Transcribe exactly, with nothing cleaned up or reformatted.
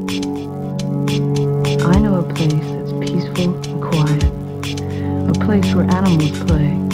I know a place that's peaceful and quiet, a place where animals play,